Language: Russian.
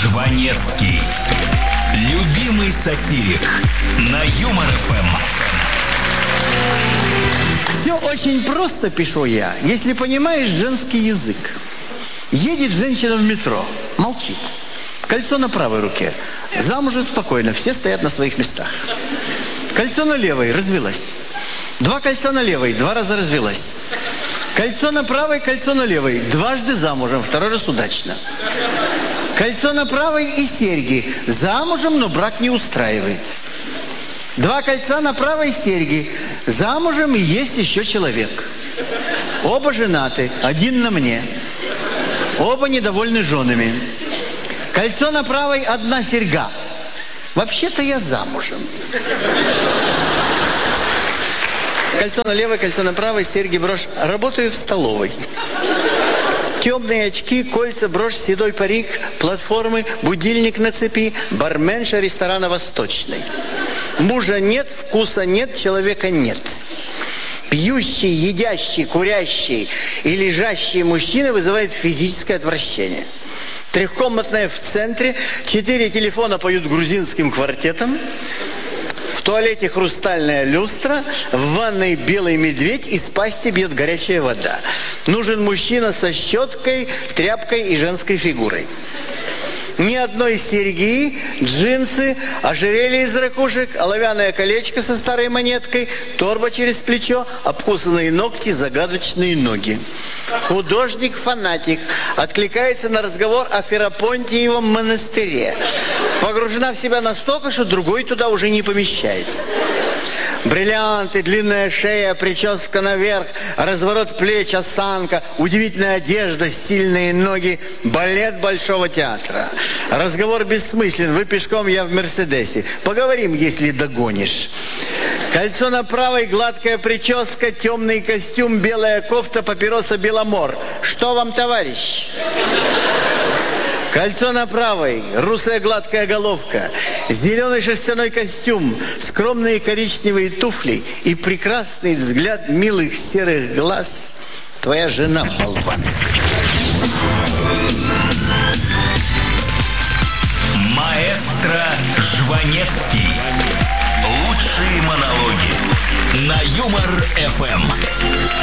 Жванецкий. Любимый сатирик на Юмор ФМ. Все очень просто, пишу я, если понимаешь женский язык. Едет женщина в метро, молчит. Кольцо на правой руке. Замужем спокойно, все стоят на своих местах. Кольцо на левой, развелась. Два кольца на левой, 2 раза развелась. Кольцо на правой, кольцо на левой. 2 замужем, 2 раз удачно. Кольцо на правой и серьги. Замужем, но брак не устраивает. 2 кольца на правой, серьги. Замужем и есть еще человек. Оба женаты, 1 на мне. Оба недовольны женами. Кольцо на правой, 1 серьга. Вообще-то я замужем. Кольцо на левой, кольцо на правой, серьги, брошь. Работаю в столовой. Темные очки, кольца, брошь, седой парик, платформы, будильник на цепи, барменша ресторана «Восточный». Мужа нет, вкуса нет, человека нет. Пьющий, едящий, курящий и лежащий мужчина вызывает физическое отвращение. 3-комнатная в центре, 4 телефона поют грузинским квартетом. В туалете хрустальная люстра, в ванной белый медведь, из пасти бьет горячая вода. Нужен мужчина со щеткой, тряпкой и женской фигурой. Ни одной серьги, джинсы, ожерелье из ракушек, оловянное колечко со старой монеткой, торба через плечо, обкусанные ногти, загадочные ноги. Художник-фанатик откликается на разговор о Ферапонтиевом монастыре. Погружена в себя настолько, что другой туда уже не помещается. Бриллианты, длинная шея, прическа наверх, разворот плеч, осанка, удивительная одежда, сильные ноги, балет Большого театра. Разговор бессмыслен, вы пешком, я в Мерседесе. Поговорим, если догонишь. Кольцо на правой, гладкая прическа, темный костюм, белая кофта, папироса Беломор. Что вам, товарищ? Кольцо на правой, русая гладкая головка, зеленый шерстяной костюм, скромные коричневые туфли и прекрасный взгляд милых серых глаз. Твоя жена, болван. Маэстро Жванецкий. Лучшие монологи на Юмор ФМ.